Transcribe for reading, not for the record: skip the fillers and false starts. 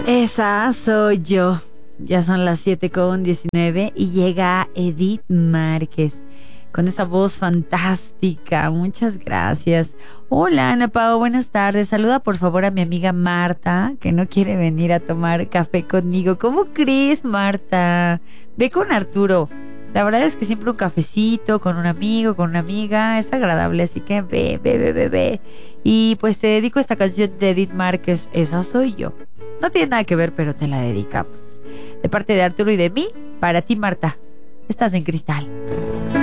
Esa soy yo. Ya son las 7:19 y llega Edith Márquez con esa voz fantástica. Muchas gracias. Hola, Ana Pao, buenas tardes. Saluda por favor a mi amiga Marta, que no quiere venir a tomar café conmigo. ¿Cómo crees, Marta? Ve con Arturo. La verdad es que siempre un cafecito con un amigo, con una amiga, es agradable, así que ve. Y pues te dedico esta canción de Edith Márquez, Esa soy yo. No tiene nada que ver, pero te la dedicamos. De parte de Arturo y de mí, para ti, Marta. Estás en Cristal.